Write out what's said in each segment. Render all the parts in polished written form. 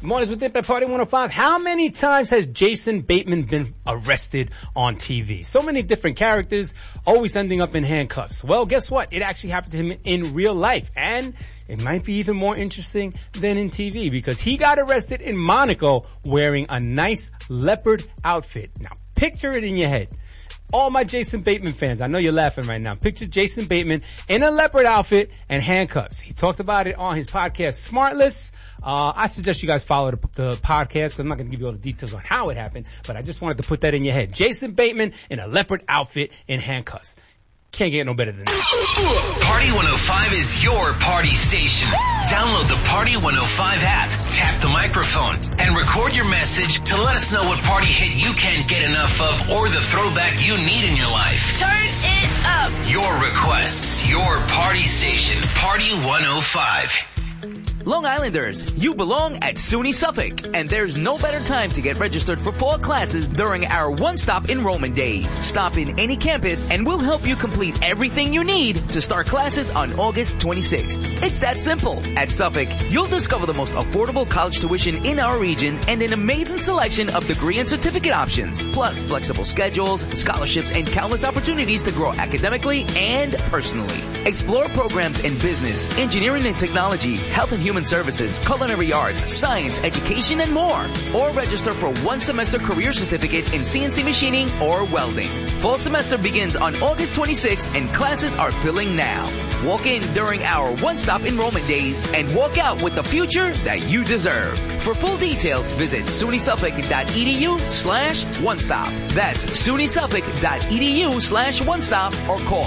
Mornings with Dip at Party 105. How many times has Jason Bateman been arrested on TV? So many different characters, always ending up in handcuffs. Well, guess what? It actually happened to him in real life. And it might be even more interesting than in TV because he got arrested in Monaco wearing a nice leopard outfit. Now, picture it in your head. All my Jason Bateman fans, I know you're laughing right now. Picture Jason Bateman in a leopard outfit and handcuffs. He talked about it on his podcast, Smartless. I suggest you guys follow the podcast because I'm not going to give you all the details on how it happened, but I just wanted to put that in your head. Jason Bateman in a leopard outfit and handcuffs. Can't get no better than that. Party 105 is your party station. Download the Party 105 app, tap the microphone, and record your message to let us know what party hit you can't get enough of or the throwback you need in your life. Turn it up. Your requests, your party station, Party 105. Long Islanders, you belong at SUNY Suffolk, and there's no better time to get registered for fall classes during our one-stop enrollment days. Stop in any campus, and we'll help you complete everything you need to start classes on August 26th. It's that simple. At Suffolk, you'll discover the most affordable college tuition in our region and an amazing selection of degree and certificate options, plus flexible schedules, scholarships, and countless opportunities to grow academically and personally. Explore programs in business, engineering and technology, health and human services, culinary arts, science, education, and more. Or register for one semester career certificate in CNC machining or welding. Fall semester begins on August 26th and classes are filling now. Walk in during our one-stop enrollment days and walk out with the future that you deserve. For full details, visit sunysuffolk.edu/one-stop. That's sunysuffolk.edu/one-stop or call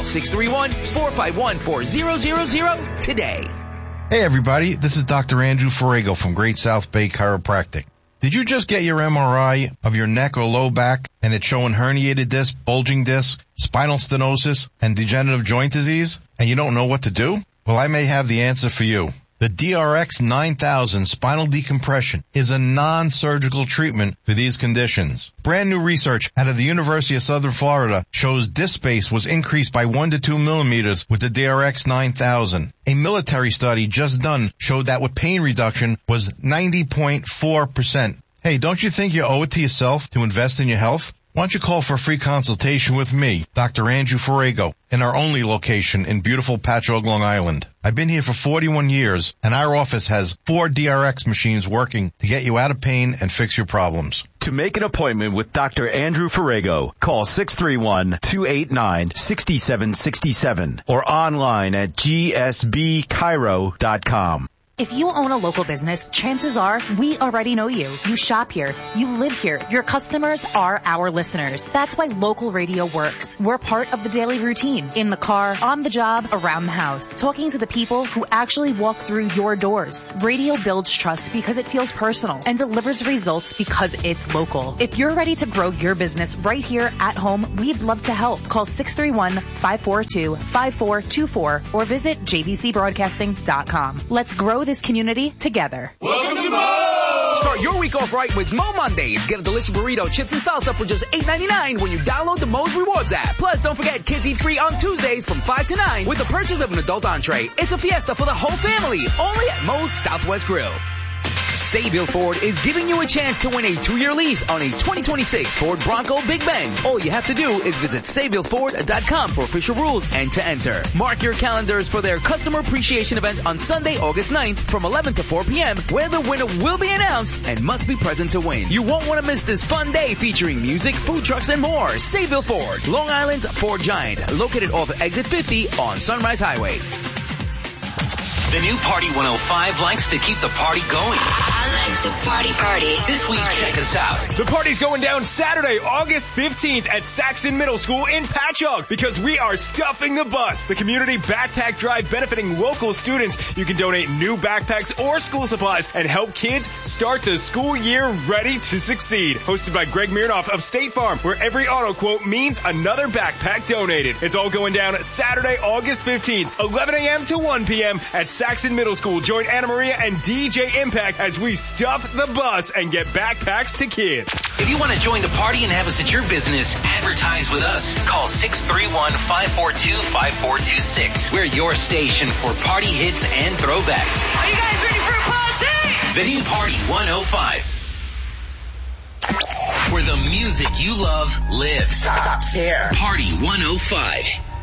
631-451-4000 today. Hey everybody, this is Dr. Andrew Ferrago from Great South Bay Chiropractic. Did you just get your MRI of your neck or low back and it's showing herniated disc, bulging disc, spinal stenosis, and degenerative joint disease, and you don't know what to do? Well, I may have the answer for you. The DRX 9000 spinal decompression is a non-surgical treatment for these conditions. Brand new research out of the University of Southern Florida shows disc space was increased by 1 to 2 millimeters with the DRX 9000. A military study just done showed that with pain reduction was 90.4%. Hey, don't you think you owe it to yourself to invest in your health? Why don't you call for a free consultation with me, Dr. Andrew Ferrago, in our only location in beautiful Patchogue, Long Island. I've been here for 41 years, and our office has 4 DRX machines working to get you out of pain and fix your problems. To make an appointment with Dr. Andrew Ferrago, call 631-289-6767 or online at gsbchiro.com. If you own a local business, chances are we already know you. You shop here. You live here. Your customers are our listeners. That's why local radio works. We're part of the daily routine. In the car, on the job, around the house. Talking to the people who actually walk through your doors. Radio builds trust because it feels personal and delivers results because it's local. If you're ready to grow your business right here at home, we'd love to help. Call 631-542-5424 or visit jvcbroadcasting.com. Let's grow this community together. Welcome to Mo! Start your week off right with Mo Mondays. Get a delicious burrito, chips, and salsa for just $8.99 when you download the Mo's Rewards app. Plus, don't forget, kids eat free on Tuesdays from 5 to 9 with the purchase of an adult entree. It's a fiesta for the whole family, only at Mo's Southwest Grill. Sayville Ford is giving you a chance to win a 2-year lease on a 2026 Ford Bronco Big Bend. All you have to do is visit SayvilleFord.com for official rules and to enter. Mark your calendars for their customer appreciation event on Sunday, August 9th from 11 to 4 p.m. where the winner will be announced and must be present to win. You won't want to miss this fun day featuring music, food trucks, and more. Sayville Ford, Long Island's Ford Giant, located off Exit 50 on Sunrise Highway. The new Party 105 likes to keep the party going. I like to party. This week, check us out. The party's going down Saturday, August 15th at Saxon Middle School in Patchogue because we are stuffing the bus. The community backpack drive benefiting local students. You can donate new backpacks or school supplies and help kids start the school year ready to succeed. Hosted by Greg Mirnoff of State Farm, where every auto quote means another backpack donated. It's all going down Saturday, August 15th, 11 a.m. to 1 p.m. at Saxon Middle School. Join Anna Maria and DJ Impact as we stuff the bus and get backpacks to kids. If you want to join the party and have us at your business, advertise with us. Call 631-542-5426. We're your station for party hits and throwbacks. Are you guys ready for a party? The new Party 105. Where the music you love lives. Stops here. Party 105.